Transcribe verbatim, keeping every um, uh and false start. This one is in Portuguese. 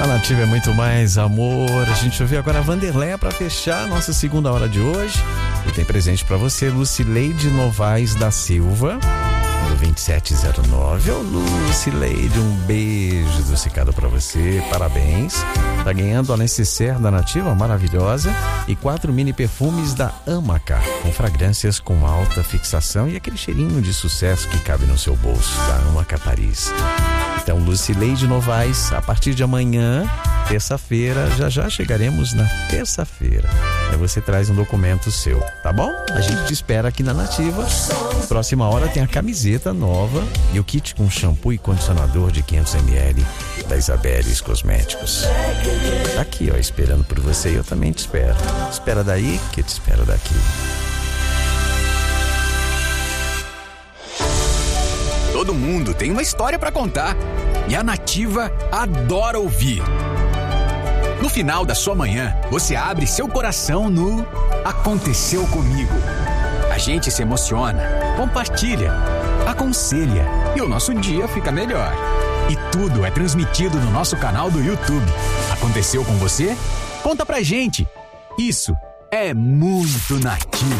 A Nativa é muito mais amor. A gente ouviu agora a Vanderleia para fechar a nossa segunda hora de hoje. E tem presente para você, Lucileide Novaes da Silva, do vinte e sete zero nove. Ô, Lucileide, um beijo do Cicado para você, parabéns. Tá ganhando a necessaire da Nativa, maravilhosa, e quatro mini perfumes da Amaca, com fragrâncias com alta fixação e aquele cheirinho de sucesso que cabe no seu bolso, da Amaca Paris. Então, Lucileide Novaes, a partir de amanhã, terça-feira, já já chegaremos na terça-feira. Aí você traz um documento seu, tá bom? A gente te espera aqui na Nativa. Próxima hora tem a camiseta nova e o kit com shampoo e condicionador de quinhentos mililitros da Isabeles Cosméticos. Tá aqui, ó, esperando por você, e eu também te espero. Espera daí que eu te espero daqui. Todo mundo tem uma história pra contar e a Nativa adora ouvir. No final da sua manhã, você abre seu coração no Aconteceu Comigo. A gente se emociona, compartilha, aconselha e o nosso dia fica melhor. E tudo é transmitido no nosso canal do YouTube. Aconteceu com você? Conta pra gente. Isso é muito Nativa.